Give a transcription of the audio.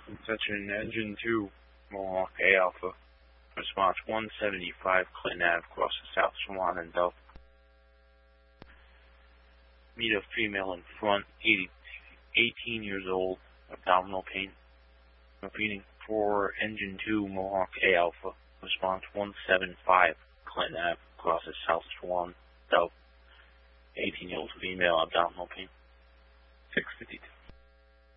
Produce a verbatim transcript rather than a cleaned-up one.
Attention Engine two, Mohawk A Alpha. Response one seventy-five, Clinton Avenue, across the South Swan and Delta. Meet a female in front, eighty, eighteen years old, abdominal pain. Repeating for Engine two, Mohawk A Alpha. Response one seventy-five, Clinton Avenue, across the South Swan, Delta. eighteen year old female, abdominal pain. six fifty-two.